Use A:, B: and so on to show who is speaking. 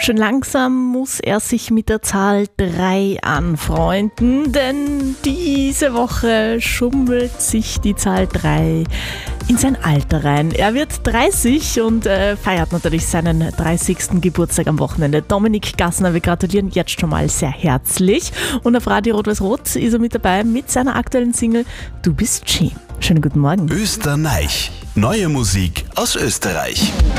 A: Schon langsam muss er sich mit der Zahl 3 anfreunden, denn diese Woche schummelt sich die Zahl 3 in sein Alter rein. Er wird 30 und feiert natürlich seinen 30. Geburtstag am Wochenende. Dominik Gassner, wir gratulieren jetzt schon mal sehr herzlich. Und auf Radio Rot-Weiß-Rot ist er mit dabei mit seiner aktuellen Single Du bist schön. Schönen guten Morgen.
B: Österreich. Neue Musik aus Österreich.